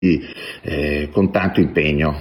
con tanto impegno.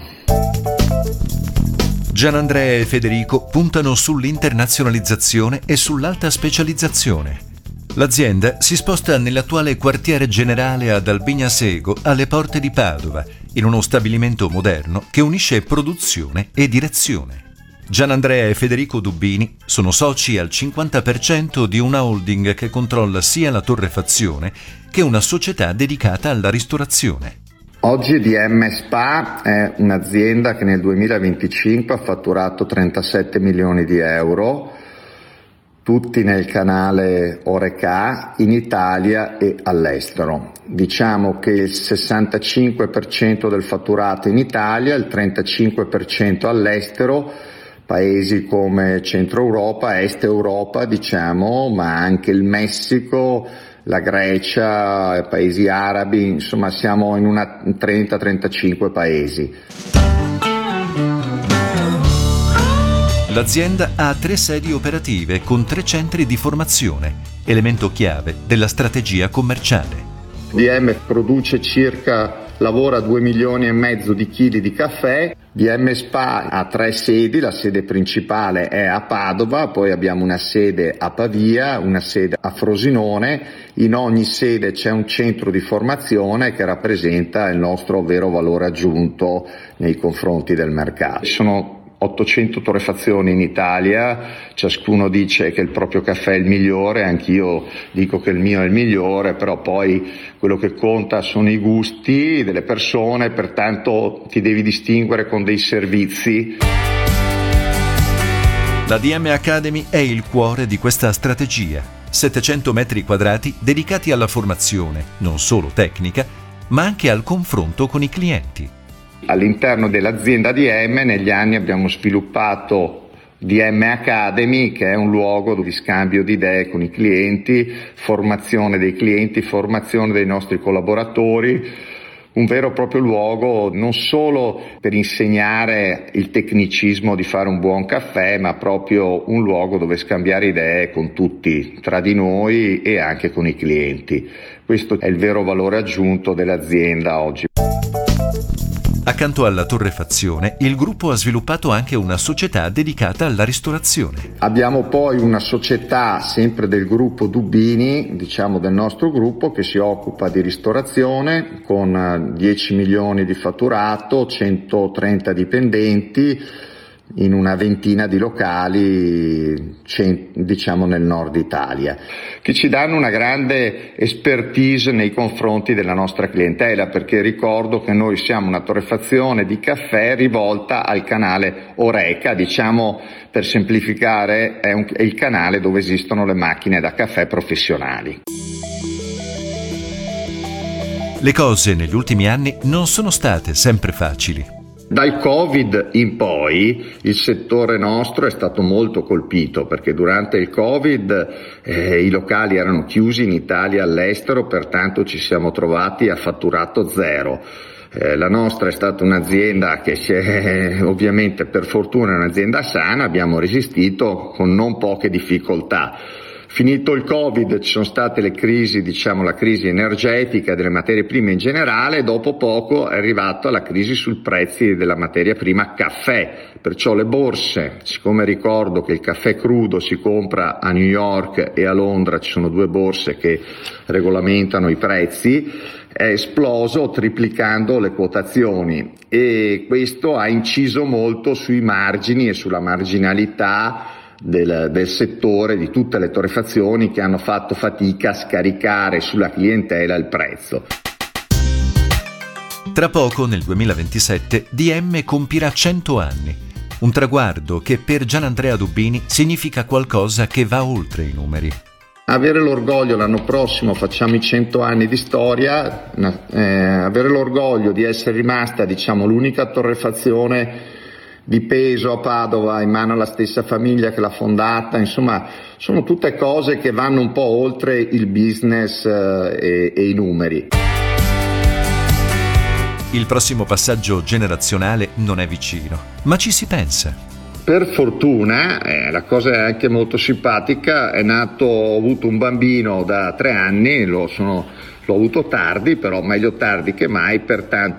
Gianandrea e Federico puntano sull'internazionalizzazione e sull'alta specializzazione. L'azienda si sposta nell'attuale quartiere generale ad Albignasego, alle porte di Padova, in uno stabilimento moderno che unisce produzione e direzione. Gianandrea e Federico Dubini sono soci al 50% di una holding che controlla sia la torrefazione che una società dedicata alla ristorazione. Oggi DM Spa è un'azienda che nel 2025 ha fatturato 37 milioni di euro, tutti nel canale Horeca in Italia e all'estero. Diciamo che il 65% del fatturato in Italia, il 35% all'estero, paesi come Centro Europa, Est Europa diciamo, ma anche il Messico, la Grecia, paesi arabi, insomma siamo in una 30-35 paesi. L'azienda ha 3 sedi operative con 3 centri di formazione, elemento chiave della strategia commerciale. DM produce lavora 2,5 milioni di chili di caffè. DM Spa ha 3 sedi, la sede principale è a Padova, poi abbiamo una sede a Pavia, una sede a Frosinone. In ogni sede c'è un centro di formazione che rappresenta il nostro vero valore aggiunto nei confronti del mercato. Sono 800 torrefazioni in Italia, ciascuno dice che il proprio caffè è il migliore, anch'io dico che il mio è il migliore, però poi quello che conta sono i gusti delle persone, pertanto ti devi distinguere con dei servizi. La DM Academy è il cuore di questa strategia. 700 metri quadrati dedicati alla formazione, non solo tecnica, ma anche al confronto con i clienti. All'interno dell'azienda DM negli anni abbiamo sviluppato DM Academy, che è un luogo di scambio di idee con i clienti, formazione dei clienti, formazione dei nostri collaboratori, un vero e proprio luogo non solo per insegnare il tecnicismo di fare un buon caffè, ma proprio un luogo dove scambiare idee con tutti, tra di noi e anche con i clienti. Questo è il vero valore aggiunto dell'azienda oggi. Accanto alla torrefazione, il gruppo ha sviluppato anche una società dedicata alla ristorazione. Abbiamo poi una società sempre del gruppo Dubini, diciamo del nostro gruppo, che si occupa di ristorazione con 10 milioni di fatturato, 130 dipendenti in una ventina di locali, diciamo nel nord Italia, che ci danno una grande expertise nei confronti della nostra clientela, perché ricordo che noi siamo una torrefazione di caffè rivolta al canale Horeca, diciamo per semplificare è il canale dove esistono le macchine da caffè professionali. Le cose negli ultimi anni non sono state sempre facili. Dal Covid in poi il settore nostro è stato molto colpito, perché durante il Covid i locali erano chiusi in Italia e all'estero, pertanto ci siamo trovati a fatturato zero. La nostra è stata un'azienda che ovviamente per fortuna è un'azienda sana, abbiamo resistito con non poche difficoltà. Finito il Covid ci sono state le crisi, diciamo la crisi energetica delle materie prime in generale, dopo poco è arrivata la crisi sui prezzi della materia prima caffè, perciò le borse, siccome ricordo che il caffè crudo si compra a New York e a Londra, ci sono 2 borse che regolamentano i prezzi, è esploso triplicando le quotazioni e questo ha inciso molto sui margini e sulla marginalità del settore, di tutte le torrefazioni che hanno fatto fatica a scaricare sulla clientela il prezzo. Tra poco, nel 2027, DM compirà 100 anni. Un traguardo che per Gianandrea Dubini significa qualcosa che va oltre i numeri. Avere l'orgoglio, l'anno prossimo facciamo i 100 anni di storia, avere l'orgoglio di essere rimasta, diciamo, l'unica torrefazione di peso a Padova in mano alla stessa famiglia che l'ha fondata, insomma sono tutte cose che vanno un po' oltre il business e i numeri. Il prossimo passaggio generazionale non è vicino, ma ci si pensa. Per fortuna, la cosa è anche molto simpatica, ho avuto un bambino da 3 anni, l'ho L'ho avuto tardi, però meglio tardi che mai, pertanto